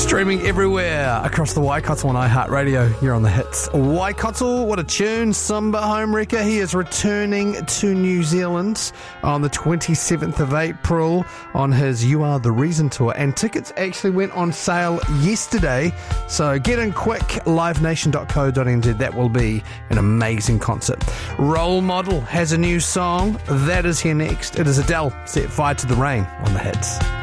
Streaming everywhere across the Waikato on iHeartRadio. You're on the hits. Waikato, what a tune. Samba Homewrecker. He is returning to New Zealand on the 27th of April on his You Are The Reason tour. And tickets actually went on sale yesterday. So get in quick, livenation.co.nz. That will be an amazing concert. Role Model has a new song. That is here next. It is Adele, Set Fire to the Rain on the hits.